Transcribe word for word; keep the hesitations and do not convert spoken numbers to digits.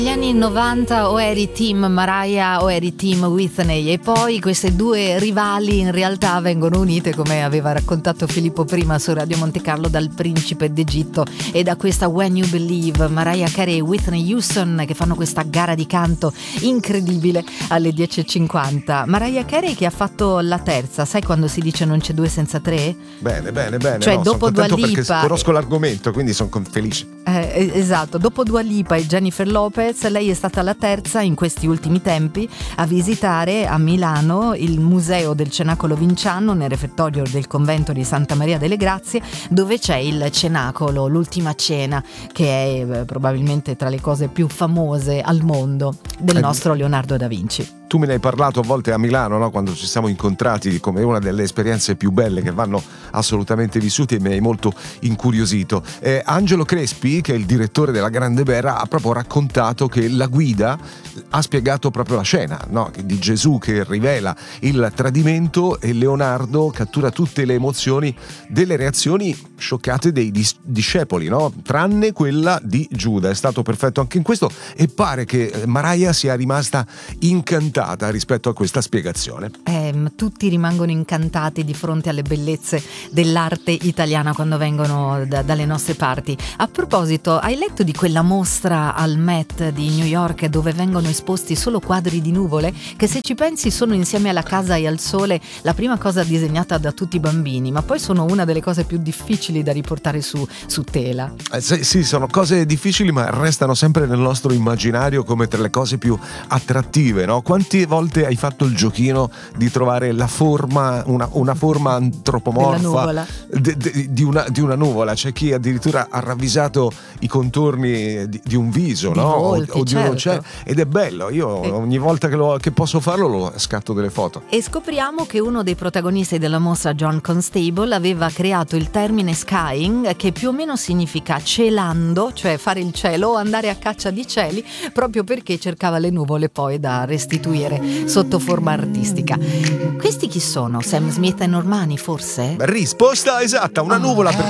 Negli anni novanta o eri team Mariah o eri team Whitney, e poi queste due rivali in realtà vengono unite, come aveva raccontato Filippo prima su Radio Monte Carlo, dal Principe d'Egitto e da questa When You Believe. Mariah Carey e Whitney Houston che fanno questa gara di canto incredibile alle dieci e cinquanta. Mariah Carey che ha fatto la terza, sai quando si dice non c'è due senza tre? Bene, bene, bene. Cioè no, dopo sono Dua Lipa, perché conosco l'argomento, quindi sono felice. Eh, esatto, dopo Dua Lipa e Jennifer Lopez, lei è stata la terza in questi ultimi tempi a visitare a Milano il Museo del Cenacolo Vinciano nel refettorio del convento di Santa Maria delle Grazie, dove c'è il cenacolo, l'ultima cena, che è eh, probabilmente tra le cose più famose al mondo del nostro Leonardo da Vinci. Tu me ne hai parlato a volte a Milano, no? Quando ci siamo incontrati, come una delle esperienze più belle che vanno assolutamente vissute, e mi hai molto incuriosito. Eh, Angelo Crespi, che è il direttore della Grande Bera, ha proprio raccontato che la guida ha spiegato proprio la scena, no? Di Gesù che rivela il tradimento e Leonardo cattura tutte le emozioni delle reazioni scioccate dei dis- discepoli, no? Tranne quella di Giuda. È stato perfetto anche in questo, e pare che Mariah sia rimasta incantata rispetto a questa spiegazione. Eh, tutti rimangono incantati di fronte alle bellezze dell'arte italiana quando vengono da, dalle nostre parti. A proposito, hai letto di quella mostra al Met di New York dove vengono esposti solo quadri di nuvole, che se ci pensi sono, insieme alla casa e al sole, la prima cosa disegnata da tutti i bambini, ma poi sono una delle cose più difficili da riportare su, su tela. Eh, sì, sì, sono cose difficili, ma restano sempre nel nostro immaginario come tra le cose più attrattive, no? Quanti volte hai fatto il giochino di trovare la forma, una, una forma antropomorfa de, de, di, una, di una nuvola? C'è chi addirittura ha ravvisato i contorni di, di un viso, di no? volti, o, o di certo. uno, cioè, ed è bello. Io sì. ogni volta che, lo, che posso farlo lo scatto delle foto. E scopriamo che uno dei protagonisti della mostra, John Constable, aveva creato il termine skying, che più o meno significa celando, cioè fare il cielo o andare a caccia di cieli, proprio perché cercava le nuvole poi da restituire sotto forma artistica. Questi chi sono? Sam Smith e Normani, forse? Risposta esatta, una nuvola per